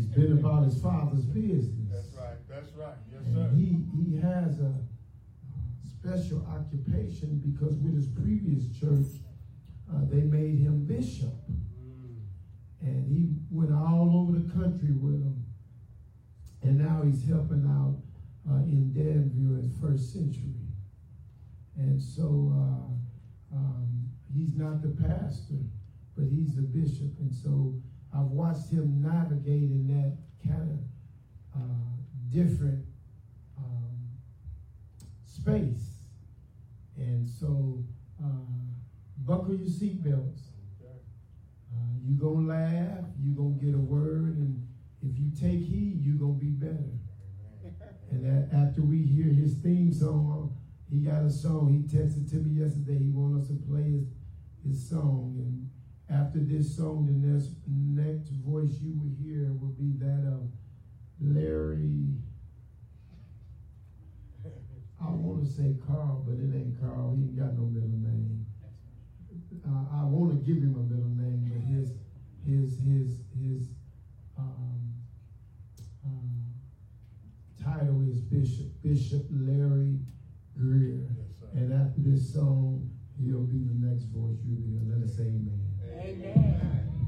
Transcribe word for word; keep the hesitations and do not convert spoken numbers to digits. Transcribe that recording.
been about his father's business. That's right. That's right. Yes, and sir. He he has a special occupation because with his previous church, uh, they made him bishop. Mm. And he went all over the country with them. And now he's helping out uh, in Danville at First Century. And so uh, um, he's not the pastor, but he's the bishop. And so I've watched him navigate in that kind of uh, different um, space. And so uh, buckle your seatbelts. Uh, you gonna laugh, you gonna get a word, and if you take heed, you gonna be better. And that after we hear his theme song, he got a song. He texted to me yesterday. He wanted us to play his, his song. And after this song, the next, next voice you will hear will be that of Larry. I want to say Carl, but it ain't Carl. He ain't got no middle name. Uh, I want to give him a middle name, but his his his his um, uh, title is Bishop Bishop Larry Greer. Yes, and after this song, he'll be the next voice you'll hear. Let us say amen. Amen.